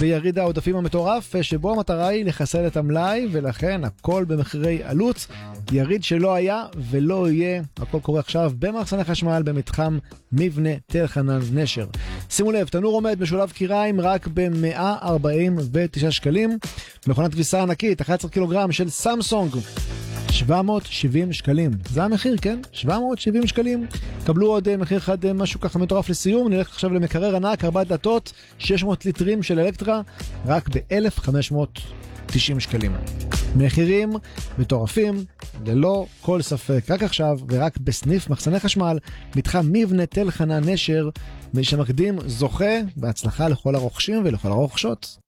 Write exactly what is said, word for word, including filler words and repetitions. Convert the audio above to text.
ביריד העודפים המטורף, שבו המטרה היא לחסל את המלאי, ולכן הכל במחירי עלות. יריד שלא היה ולא יהיה, הכל קורה עכשיו במחסני חשמל במתחם מבנה תל חנן נשר. שימו לב, תנור עומד משולב קיריים רק ב-מאה ארבעים ותשעה שקלים. מכונת כביסה ענקית אחת עשרה קילוגרם של סמסונג, שבע מאות שבעים שקלים. זה המחיר, כן? שבע מאות שבעים שקלים. קבלו עוד מחיר אחד, משהו ככה מטורף לסיום. נלך עכשיו למקרר ענק, ארבע דלתות, שש מאות ליטרים של אלקטרה, רק ב-אלף וחמש מאות תשעים שקלים. מחירים מטורפים, ללא כל ספק. רק עכשיו ורק בסניף מחסני חשמל, מתחם מבנה תל חנן נשר, מי שמקדים זוכה. בהצלחה לכל הרוכשים ולכל הרוכשות.